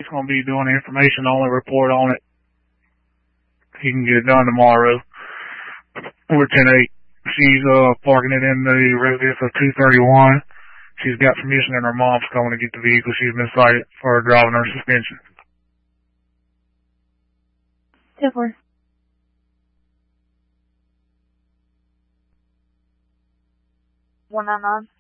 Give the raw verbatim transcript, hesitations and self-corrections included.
going to be doing the information only report on it. He can get it done tomorrow. We're ten eight. She's uh, parking it in the residence of two thirty-one. She's got permission and her mom's coming to get the vehicle. She's been cited for driving under suspension. ten four. one nine nine.